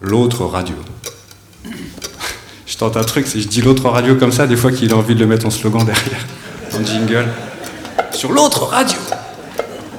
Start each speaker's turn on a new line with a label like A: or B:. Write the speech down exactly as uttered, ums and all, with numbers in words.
A: l'autre radio. Je tente un truc, c'est je dis l'autre radio comme ça, des fois qu'il a envie de le mettre en slogan derrière, en jingle. Sur l'autre radio.